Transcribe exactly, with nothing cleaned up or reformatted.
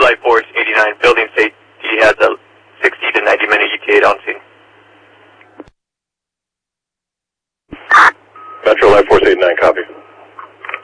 Life Force eighty-nine, building safety has a sixty to ninety minute E T A on scene. Metro Life Force eighty-nine,